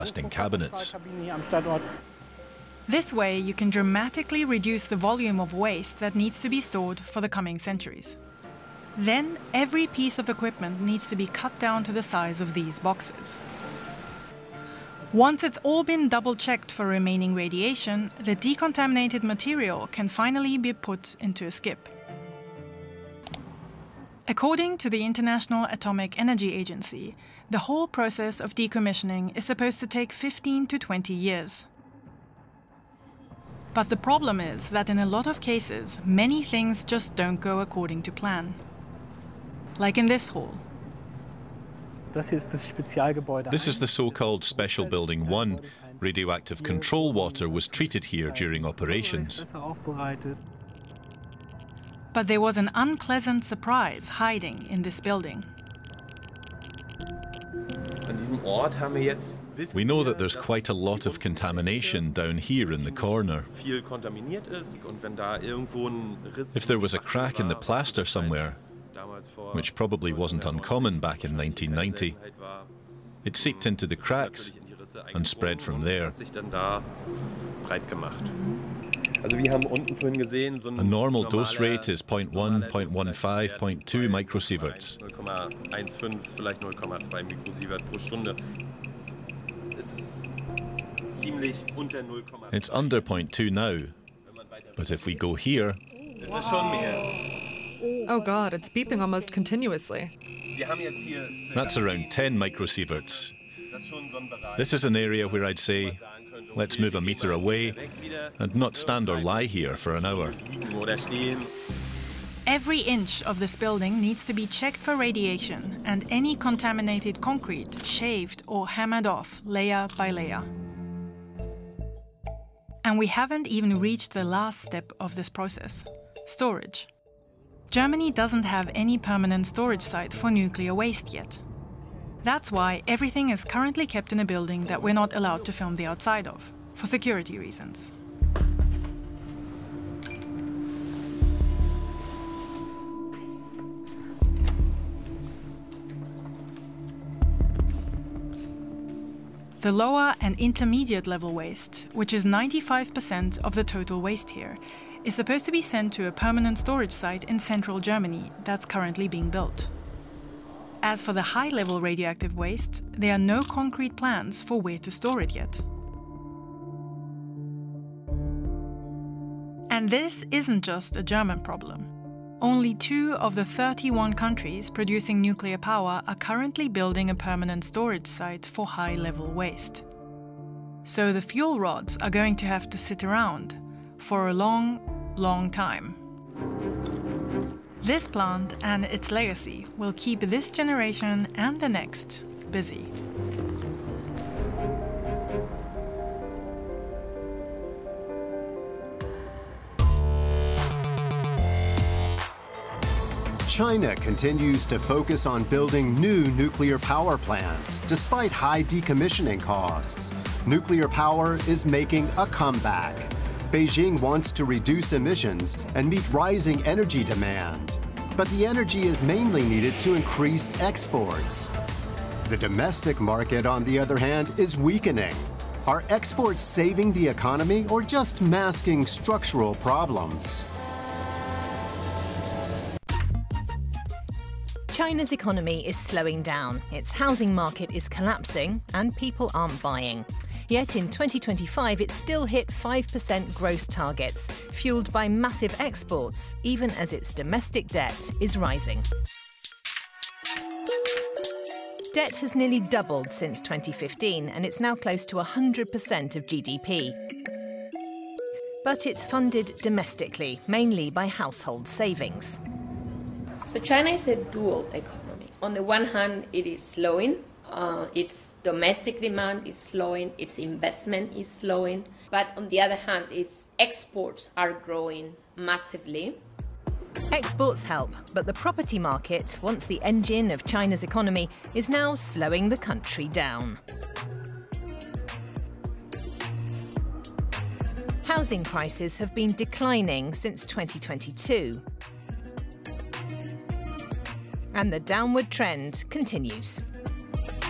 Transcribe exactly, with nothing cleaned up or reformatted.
lasting cabinets. This way, you can dramatically reduce the volume of waste that needs to be stored for the coming centuries. Then, every piece of equipment needs to be cut down to the size of these boxes. Once it's all been double-checked for remaining radiation, the decontaminated material can finally be put into a skip. According to the International Atomic Energy Agency, the whole process of decommissioning is supposed to take fifteen to twenty years. But the problem is that in a lot of cases, many things just don't go according to plan. Like in this hall. This is the so-called Special Building one. Radioactive control water was treated here during operations. But there was an unpleasant surprise hiding in this building. We know that there's quite a lot of contamination down here in the corner. If there was a crack in the plaster somewhere, which probably wasn't uncommon back in nineteen ninety, it seeped into the cracks and spread from there. A normal dose rate is zero point one, zero point one five, zero point two microsieverts. It's under zero point two now, but if we go here... Oh god, it's beeping almost continuously. That's around ten microsieverts. This is an area where I'd say, let's move a metre away and not stand or lie here for an hour. Every inch of this building needs to be checked for radiation and any contaminated concrete shaved or hammered off layer by layer. And we haven't even reached the last step of this process: storage. Germany doesn't have any permanent storage site for nuclear waste yet. That's why everything is currently kept in a building that we're not allowed to film the outside of, for security reasons. The lower and intermediate level waste, which is ninety-five percent of the total waste here, is supposed to be sent to a permanent storage site in central Germany that's currently being built. As for the high-level radioactive waste, there are no concrete plans for where to store it yet. And this isn't just a German problem. Only two of the thirty-one countries producing nuclear power are currently building a permanent storage site for high-level waste. So the fuel rods are going to have to sit around for a long, long time. This plant and its legacy will keep this generation and the next busy. China continues to focus on building new nuclear power plants, despite high decommissioning costs. Nuclear power is making a comeback. Beijing wants to reduce emissions and meet rising energy demand. But the energy is mainly needed to increase exports. The domestic market, on the other hand, is weakening. Are exports saving the economy or just masking structural problems? China's economy is slowing down, its housing market is collapsing, and people aren't buying. Yet in twenty twenty-five, it still hit five percent growth targets, fueled by massive exports, even as its domestic debt is rising. Debt has nearly doubled since twenty fifteen, and it's now close to one hundred percent of G D P. But it's funded domestically, mainly by household savings. So China is a dual economy. On the one hand, it is slowing. Uh, its domestic demand is slowing, its investment is slowing, but on the other hand, its exports are growing massively. Exports help, but the property market, once the engine of China's economy, is now slowing the country down. Housing prices have been declining since twenty twenty-two. And the downward trend continues.